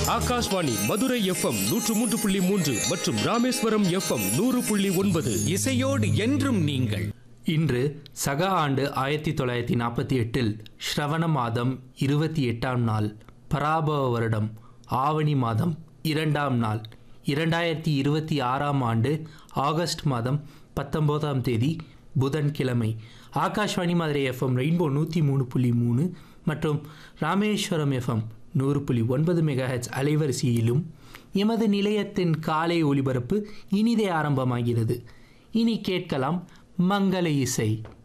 Akashvani Madurai FM 103.3 மற்றும் Rameswaram FM 100.9. இசையோடு என்றும் நீங்கள். இன்று சக ஆண்டு 1948 ஸ்ரவண மாதம் 28ஆம் நாள், பராபவ வருடம் ஆவணி மாதம் 2ஆம் நாள், 2026ஆம் ஆண்டு ஆகஸ்ட் மாதம் 19ஆம் தேதி புதன்கிழமை. ஆகாஷ்வாணி மதுரை எஃப்எம் ரெயின்போ 103.3 மற்றும் ராமேஸ்வரம் எஃப்எம் 100.9 மெகாஹெட்ஸ் அலைவரிசையிலும் எமது நிலையத்தின் காலை ஒலிபரப்பு இனிதே ஆரம்பமாகிறது. இனி கேட்கலாம் மங்கள இசை.